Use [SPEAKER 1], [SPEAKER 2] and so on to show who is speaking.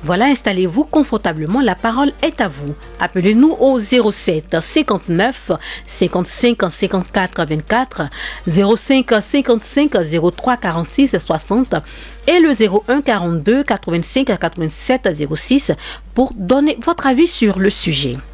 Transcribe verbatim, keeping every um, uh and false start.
[SPEAKER 1] Voilà, installez-vous confortablement, la parole est à vous. Appelez-nous au zéro sept cinquante-neuf cinquante-cinq cinquante-quatre vingt-quatre, zéro cinq cinquante-cinq zéro trois quarante-six soixante et le zéro un quarante-deux quatre-vingt-cinq quatre-vingt-sept zéro six pour donner votre avis sur le sujet.